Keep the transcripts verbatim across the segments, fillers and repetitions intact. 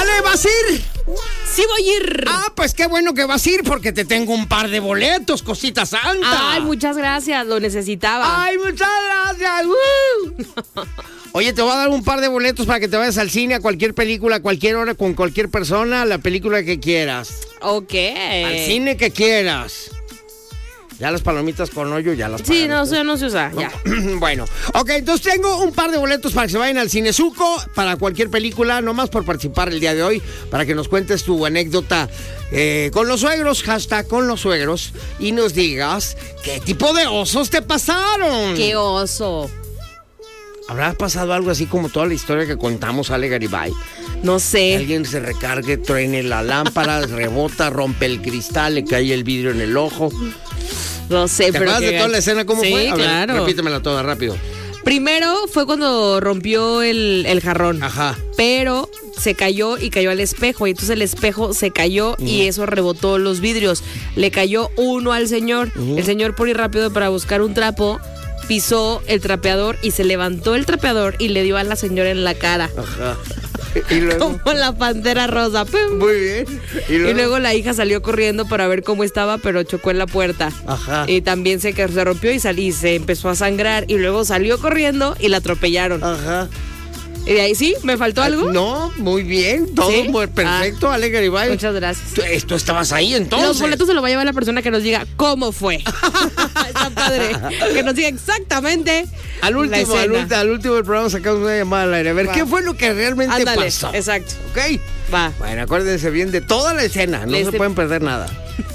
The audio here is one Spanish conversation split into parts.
Ale, ¿vas a ir? Sí voy a ir. Ah, pues qué bueno que vas a ir porque te tengo un par de boletos, cosita santa. Ay, muchas gracias, lo necesitaba. Ay, muchas gracias. ¡Woo! Oye, te voy a dar un par de boletos para que te vayas al cine, a cualquier película, a cualquier hora, con cualquier persona, a la película que quieras. Ok. Al cine que quieras. Ya las palomitas con hoyo, ya las Sí, pagamos. no, no se usa, ya. Bueno, ok, entonces tengo un par de boletos para que se vayan al Cinezuco, para cualquier película, nomás por participar el día de hoy, para que nos cuentes tu anécdota eh, con los suegros, hashtag con los suegros, y nos digas qué tipo de osos te pasaron. ¡Qué oso! ¿Habrá pasado algo así como toda la historia que contamos, Ale Garibay? No sé. Alguien se recargue, truene la lámpara, rebota, rompe el cristal, le cae el vidrio en el ojo. No sé, ¿Te pero acuerdas que... de toda la escena? ¿Cómo sí, fue? A ver, claro. repítemela toda, rápido. Primero fue cuando rompió el, el jarrón. Ajá. Pero se cayó y cayó al espejo. Y entonces el espejo se cayó uh-huh. y eso rebotó los vidrios. Le cayó uno al señor. Uh-huh. El señor, por ir rápido para buscar un trapo, pisó el trapeador y se levantó el trapeador y le dio a la señora en la cara. Ajá. ¿Y luego? Como la pantera rosa. ¡Pum! Muy bien. ¿Y luego? Y luego la hija salió corriendo para ver cómo estaba, pero chocó en la puerta. Ajá. Y también se, se rompió y salí, se empezó a sangrar. Y luego salió corriendo y la atropellaron. Ajá. ¿Y de ahí sí? ¿Me faltó algo? No, muy bien. Todo ¿Sí? muy perfecto, ah, Ale Garibay. Muchas gracias. ¿Tú, ¿Tú estabas ahí entonces? Los boletos se los va a llevar la persona que nos diga cómo fue. Está padre. Que nos diga exactamente al último, al último, al último del programa sacamos una llamada al aire. A ver, va. ¿Qué fue lo que realmente Ándale, pasó? Exacto. ¿Ok? Va. Bueno, acuérdense bien de toda la escena. No este... se pueden perder nada.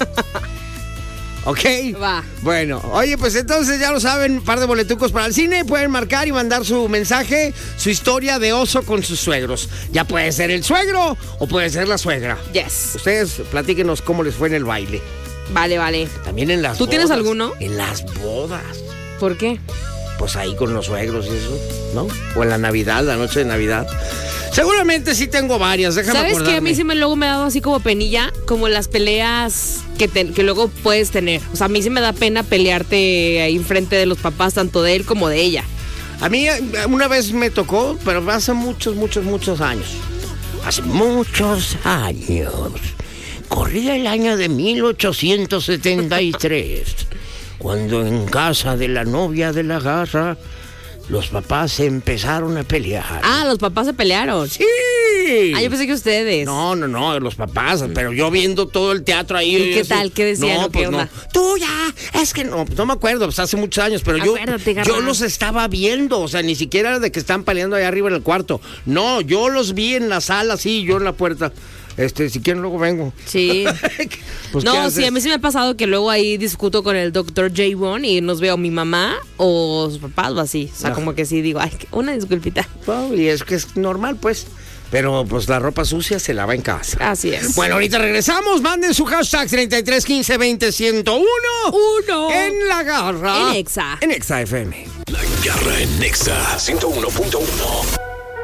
¿Ok? Va. Bueno, oye, pues entonces ya lo saben, un par de boletucos para el cine. Pueden marcar y mandar su mensaje, su historia de oso con sus suegros. Ya puede ser el suegro o puede ser la suegra. Yes. Ustedes platíquenos cómo les fue en el baile. Vale, vale. También en las ¿Tú bodas. tienes alguno? En las bodas. ¿Por qué? Pues ahí con los suegros y eso, ¿no? O en la Navidad, la noche de Navidad. Seguramente sí tengo varias, déjame ¿Sabes acordarme. qué? A mí sí me, luego me ha dado así como penilla, como las peleas que, te, que luego puedes tener. O sea, a mí sí me da pena pelearte ahí enfrente de los papás, tanto de él como de ella. A mí una vez me tocó, pero hace muchos, muchos, muchos años. Hace muchos años. Corría el año de mil ochocientos setenta y tres, cuando en casa de la novia de la garra, los papás se empezaron a pelear. Ah, los papás se pelearon. Sí. Ah, yo pensé que ustedes. No, no, no, los papás, pero yo viendo todo el teatro ahí. ¿Y qué tal? ¿Qué decían? No, ¿O qué pues onda? no. Tú ya, es que no, no me acuerdo, pues hace muchos años, pero yo, yo los estaba viendo, o sea, ni siquiera de que están peleando allá arriba en el cuarto. No, yo los vi en la sala, sí, yo en la puerta. Este, si quieren luego vengo. Sí. Pues, no, sí, a mí sí me ha pasado que luego ahí discuto con el doctor J-One y nos veo mi mamá o sus papás o así. O sea, no. Como que sí digo, ay, una disculpita. Oh, y es que es normal, pues. Pero pues la ropa sucia se lava en casa. Así es. Bueno, ahorita regresamos. Manden su hashtag treinta y tres quince veinte ciento uno. Uno. En La Garra. En Exa. En Exa F M. La Garra en Exa ciento uno punto uno.